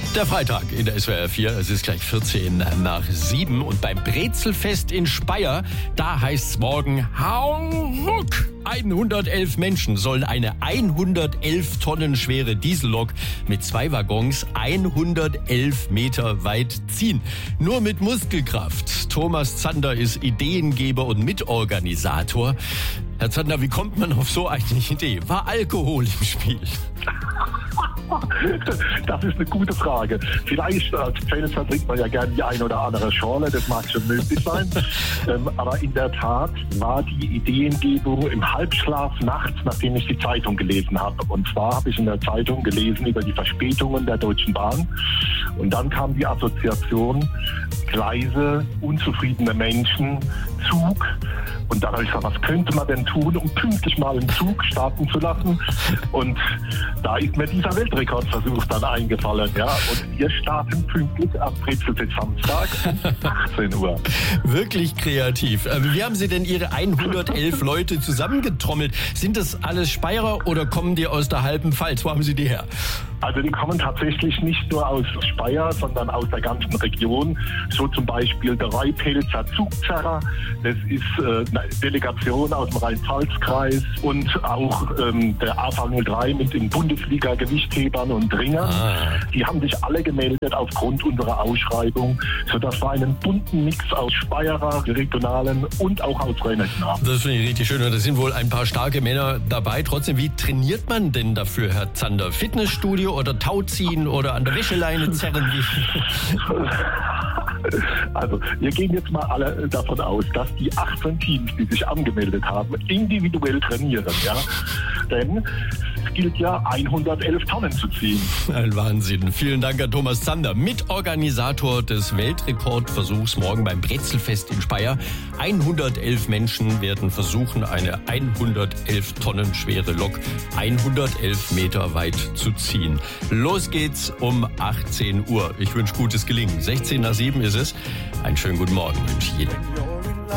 Der Freitag in der SWR 4, es ist gleich 14 nach 7 und beim Brezelfest in Speyer, da heißt es morgen Hauruck. 111 Menschen sollen eine 111 Tonnen schwere Diesellok mit 2 Waggons 111 Meter weit ziehen. Nur mit Muskelkraft. Thomas Zander ist Ideengeber und Mitorganisator. Herr Zander, wie kommt man auf so eine Idee? War Alkohol im Spiel? Das ist eine gute Frage. Vielleicht als Pfälzer trinkt man ja gerne die ein oder andere Schorle, das mag schon möglich sein. Aber in der Tat war die Ideengebung im Halbschlaf nachts, nachdem ich die Zeitung gelesen habe. Und zwar habe ich in der Zeitung gelesen über die Verspätungen der Deutschen Bahn. Und dann kam die Assoziation Gleise, unzufriedene Menschen, Zug. Und dann habe ich gesagt, was könnte man denn tun, um pünktlich mal einen Zug starten zu lassen? Und da ist mir dieser Weltrekordversuch dann eingefallen. Ja? Und wir starten pünktlich am Brezelfest Samstag um 18 Uhr. Wirklich kreativ. Wie haben Sie denn Ihre 111 Leute zusammengetrommelt? Sind das alles Speyerer oder kommen die aus der halben Pfalz? Wo haben Sie die her? Also die kommen tatsächlich nicht nur aus Speyer, sondern aus der ganzen Region. So zum Beispiel der Reipelzer Zugzerrer, das ist eine Delegation aus dem Rhein-Pfalz-Kreis und auch der AV03 mit den Bundesliga-Gewichthebern und Ringern. Die haben sich alle gemeldet aufgrund unserer Ausschreibung, sodass wir einen bunten Mix aus Speyerer, regionalen und auch aus Rheinhessen haben. Das finde ich richtig schön. Und da sind wohl ein paar starke Männer dabei. Trotzdem, wie trainiert man denn dafür, Herr Zander? Fitnessstudio oder Tauziehen oder an der Wäscheleine zerren? Also wir gehen jetzt mal alle davon aus, dass die 18 Teams, die sich angemeldet haben, individuell trainieren. Ja? Denn es gilt ja, 111 Tonnen zu ziehen. Ein Wahnsinn. Vielen Dank an Thomas Zander, Mitorganisator des Weltrekordversuchs morgen beim Brezelfest in Speyer. 111 Menschen werden versuchen, eine 111 Tonnen schwere Lok 111 Meter weit zu ziehen. Los geht's um 18 Uhr. Ich wünsche gutes Gelingen. 16 nach 7 ist es. Einen schönen guten Morgen wünsche ich Ihnen.